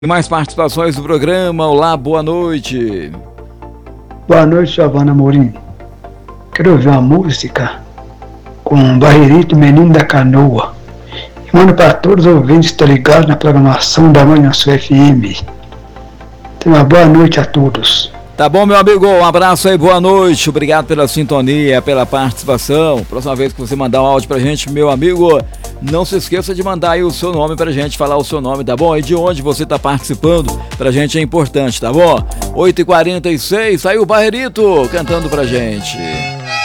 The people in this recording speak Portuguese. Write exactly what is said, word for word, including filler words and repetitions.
E mais participações do programa. Olá, boa noite. Boa noite, Giovana Amorim. Quero ouvir uma música com Barrerito, Menino da Canoa. E mando para todos os ouvintes que estão ligados na programação da Manhã Sul F M. Tenha uma boa noite a todos. Tá bom, meu amigo, um abraço aí, boa noite, obrigado pela sintonia, pela participação. Próxima vez que você mandar um áudio pra gente, meu amigo, não se esqueça de mandar aí o seu nome pra gente, falar o seu nome, tá bom? E de onde você tá participando, pra gente é importante, tá bom? oito e quarenta e seis, saiu o Barrerito cantando pra gente.